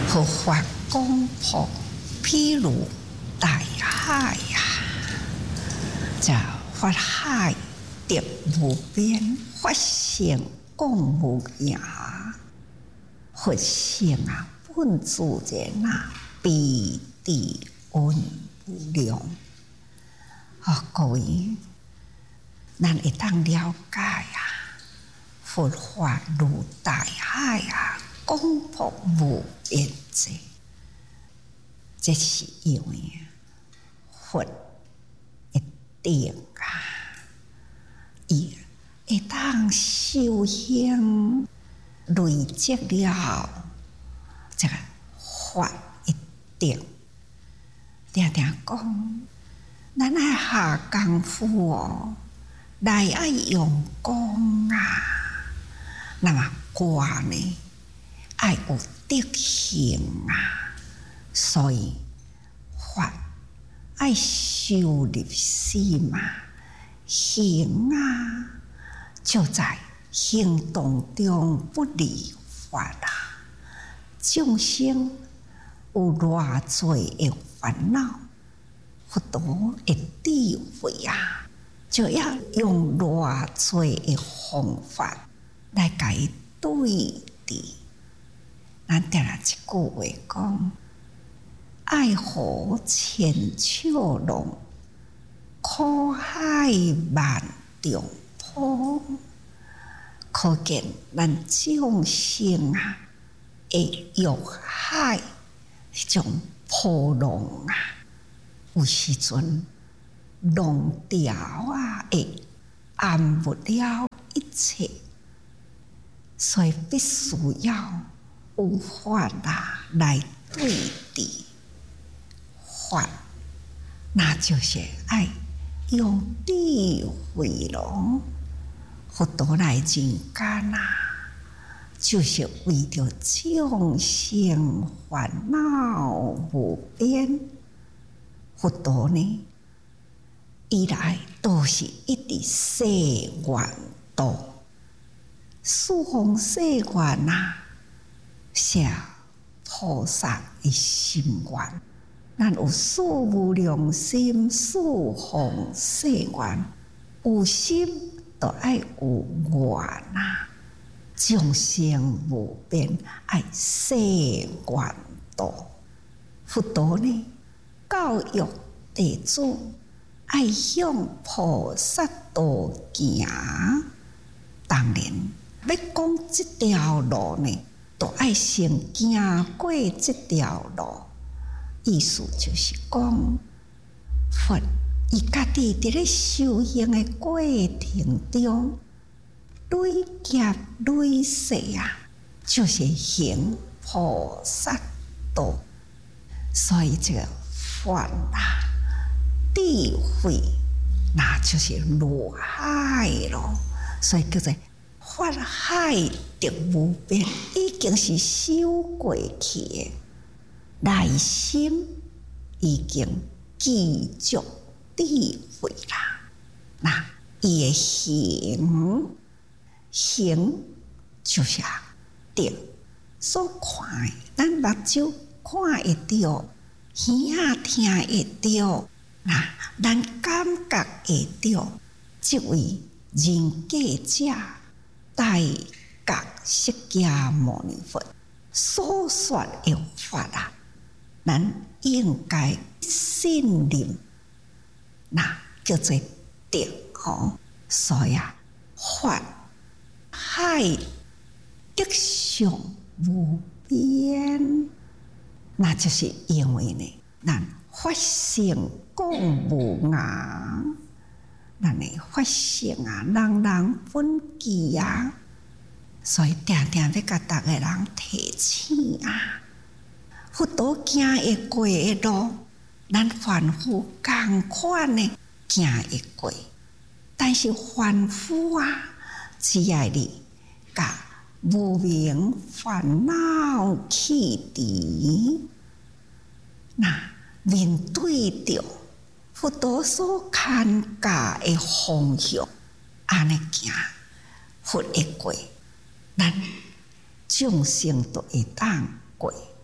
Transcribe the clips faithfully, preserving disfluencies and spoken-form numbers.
佛法广博，譬如大海呀、啊，这法海德无边，法性广无涯。佛性啊，本自然啊，彼地温无量。啊，各位，咱会当了解啊，佛法如大海啊，广博无边际。这是因为佛一定啊，伊会当修行累积了这个法一定，定定讲，咱爱下功夫哦，来爱用功啊，那么挂呢爱有德行啊。所以法爱修入心嘛，行啊就在行动中不离法啊。众生有偌多的烦恼，佛陀的智慧啊，就要用偌多的方法来甲伊对治。咱定来一句话讲。爱河千秋long，苦海万丈波。可见咱众生啊，会欲海迄种波浪啊，有时阵浪潮啊，会淹没了一切，所以必须要有法啊来对治。法，那就是爱用智慧咯。佛陀来人间啊，就是为着众生烦恼无边。佛陀呢，以来都是一直誓愿度，四方誓愿啊，是菩萨的心愿。咱有四无量心，四方誓愿，有心就爱有愿啊！众生无边，爱誓愿度。佛陀呢，教育弟子爱向菩萨道行。当然，要讲这条路呢，就爱先行过这条路。意思就是讲，佛伊家己伫咧修行的过程中，累劫累世啊，就是行菩萨道。所以这个法啊，智慧，那就是入海咯。所以叫做法海德无边，已经是修过去的。内心已经具足智慧啦，那伊的行行就是德，所看的，咱目睭看会到，耳仔听会到，那咱感觉会到，这位人格者大觉释迦牟尼佛所说的法啊。咱应该信任，那叫做德吼。所以啊，法海德上无边，那就是因为呢，咱法性广无涯，咱的法性啊，人人本具啊，所以定定要甲逐个人提醒啊。佛陀行会过的路，咱凡夫共款的行会过，但是凡夫啊，只爱你甲无明烦恼去除，那面对着佛陀所牵教的方向，安尼行，佛会过，咱众生都会当过。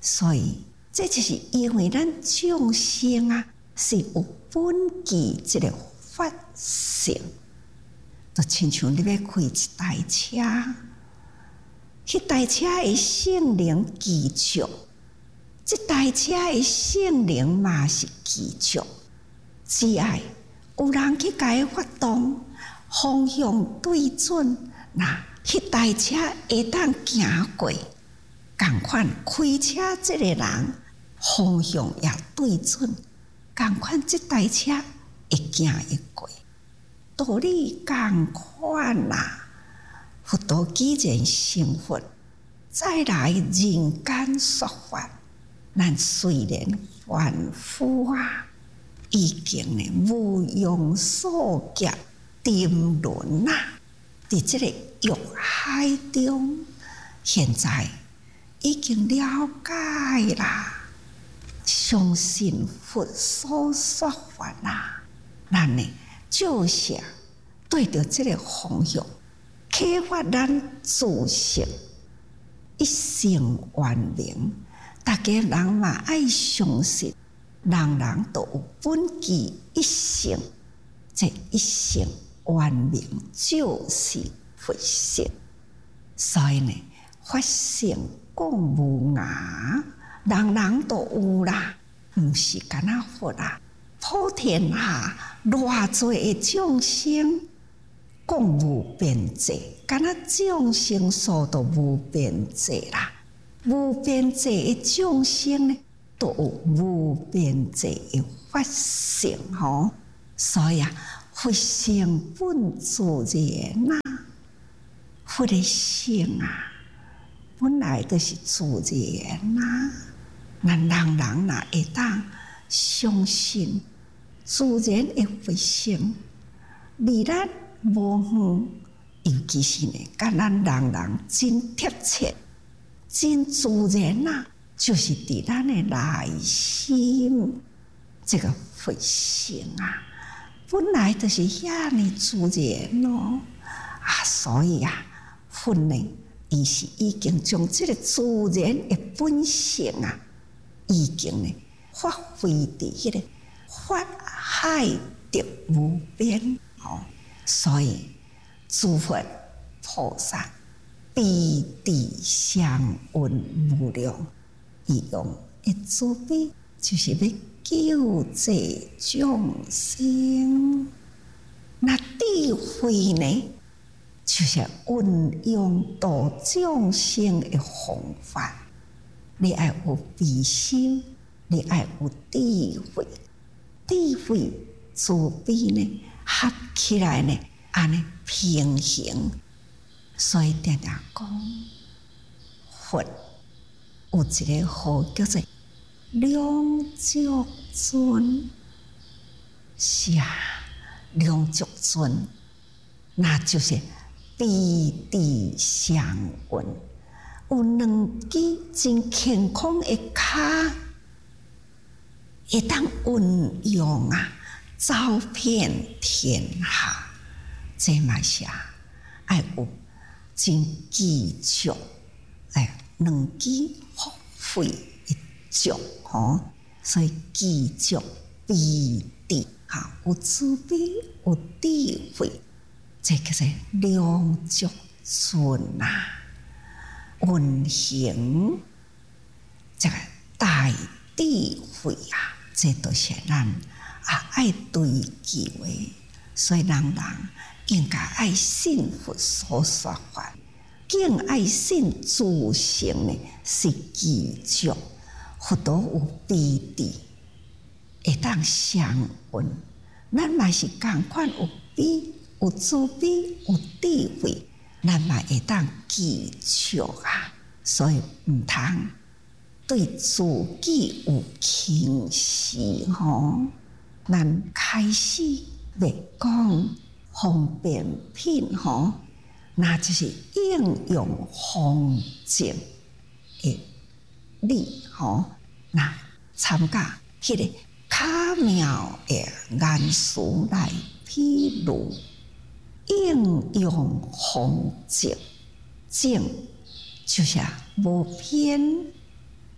所以这就是因为咱众生啊是有本具这个法性，就亲像你要开一台车，迄台车的性能具足，这台车的性能嘛是具足，只要有人去甲伊发动，方向对准，那迄台车会当行过。同款开车这个人方向也对准，同款这台车会行会过，道理同款啦。佛陀既然成佛，再来人间说法，咱虽然凡夫啊，已经呢无用所劫沉沦啦，伫这个欲海中，现在已经了解啦，相信佛所说法啦，咱呢就是对着这个方向，启发咱自性一生圆明。大家人嘛爱相信，人人都有本具一性，这一性圆明就是佛性。所以呢，法性讲无涯，人人都有啦，毋是干那佛啦。普天下偌济的众生，讲无边际，干那众生数都无边际啦。无边际的众生呢，都有无边际的法性吼。所以啊，佛性本自然呐，佛的性啊，本来就是自然呐。咱人人若会当相信自然的佛性，离咱无远，尤其是呢，甲咱人人真贴切。真自然呐、啊，就是伫咱的内心这个佛性啊，本来就是遐尼自然咯啊，所以啊，佛呢，伊是已经将这个自然的本性啊，已经呢发挥伫迄个法海的无边哦，所以诸佛菩萨。彼地相运无量，伊用一慈悲，就是要救济众生。那智慧呢，就是运用度众生的方法。你爱有悲心，你爱有智慧，智慧慈悲呢，合起来呢，安尼平衡。所以常常讲，佛有一个号叫做量足尊，是啊，量足尊，那就是彼地相运，有两支真健康的脚，会当运用啊，走遍天下，这嘛是啊，爱有。真具足，哎，两支福慧一足吼，所以具足彼地哈，有慈悲有智慧，这个是量足尊呐，运行这个大智慧啊，这都是咱啊爱追求的，所以人人。应该爱信佛所说法，更爱信自性呢是具足，佛陀有彼地，会当相运。咱嘛是共款有悲、有慈悲、有智慧，咱嘛会当具足啊。所以毋通对自己有轻视吼。咱开始要讲。方便品吼，那就是应用方正的理吼，那参加迄个巧妙的言辞来披露，应用方正，正就是无偏，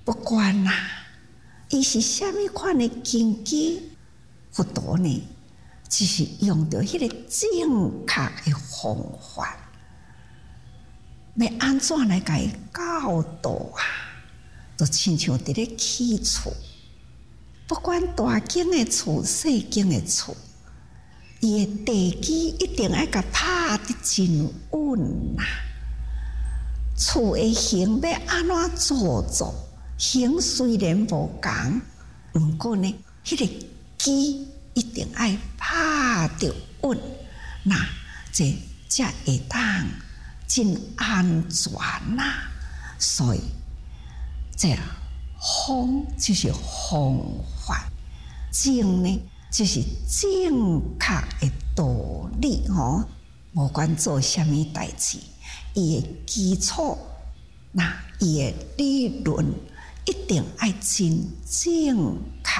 不管啦、啊，伊是虾米款的根基，佛陀呢，只是用到迄个正确的方法，要安怎来甲伊教导啊？就亲像伫咧起厝，不管大间的厝、细间的厝，伊的地基一定要甲拍得真稳呐、啊。厝的形要安怎做做？形虽然无共，毋过呢，迄、那个基一定要拍得稳，那这才会当真安全呐、啊。所以，这方就是方法，正呢就是正确的道理哦。无管做虾米代志，伊的基础，那伊的理论。一定要真正确，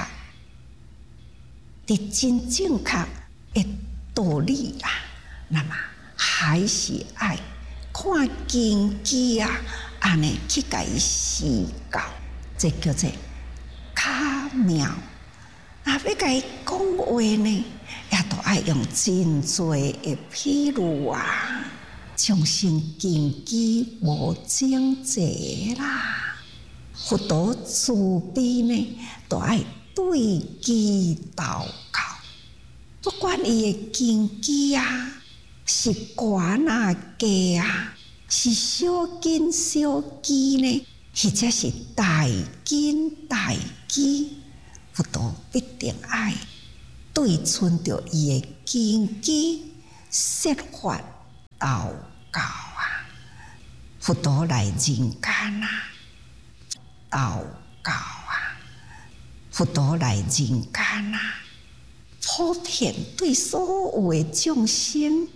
伫真正确的道理啦。那么还是爱看根基啊，安尼去甲伊施教，这叫做巧妙。那要甲伊讲话呢，也都爱用真多的譬如啊，相信根基无整齐啦。佛陀慈悲呢，都爱对基祷告，不管伊的根基啊，是悬啊低啊，是小根小基呢，或者是大根大基，佛陀必定爱对准着伊的根基，设法祷告啊。佛陀来人间啊。祷告啊，佛陀来人间啊，普遍对所有的众生